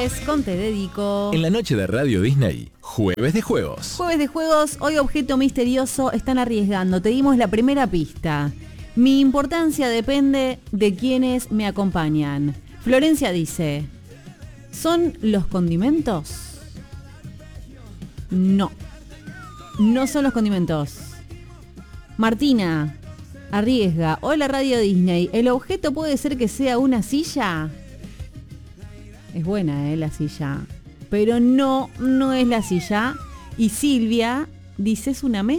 jueves con Te Dedico. En la noche de Radio Disney, Jueves de Juegos. Jueves de Juegos, hoy objeto misterioso, están arriesgando. Te dimos la primera pista. Mi importancia depende de quienes me acompañan. Florencia dice, ¿son los condimentos? No, no son los condimentos. Martina arriesga, hola Radio Disney, ¿el objeto puede ser que sea una silla? Es buena, la silla. Pero no es la silla. Y Silvia dice, es una mesa.